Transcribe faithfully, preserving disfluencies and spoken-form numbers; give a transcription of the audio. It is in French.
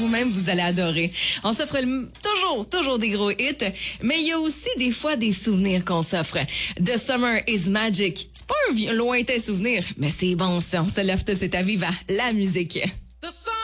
vous-même, vous allez adorer. On s'offre le- toujours, toujours des gros hits, mais il y a aussi des fois des souvenirs qu'on s'offre. The Summer is Magic. C'est pas un vi- lointain souvenir, mais c'est bon ça. On se lève tout de suite à Viva, la musique.